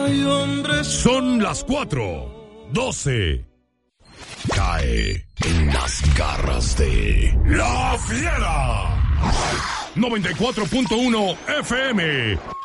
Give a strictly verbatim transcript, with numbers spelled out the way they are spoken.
hay hombres. Son las cuatro, doce. Cae en las garras de La Fiera. noventa y cuatro punto uno F M.